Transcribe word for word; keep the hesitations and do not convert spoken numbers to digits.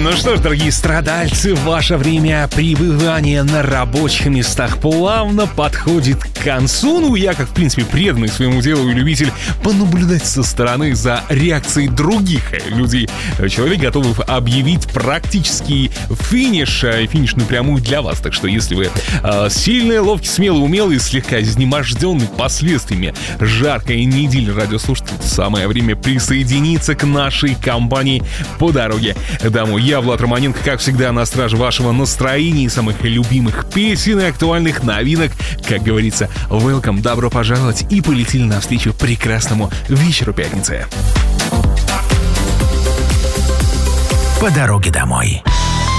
Ну что ж, дорогие страдальцы, ваше время пребывания на рабочих местах плавно подходит к концу. Ну, я, как, в принципе, преданный своему делу и любитель понаблюдать со стороны за реакцией других людей. Человек готов объявить практически финиш, финишную прямую для вас. Так что, если вы э, сильный, ловкий, смелый, умелый, слегка изнеможденный последствиями жаркой недели радиослушатель, самое время присоединиться к нашей компании по дороге домой. Я, Влад Романенко, как всегда, на страже вашего настроения и самых любимых песен и актуальных новинок. Как говорится, welcome, добро пожаловать, и полетели навстречу прекрасному вечеру пятницы. По дороге домой.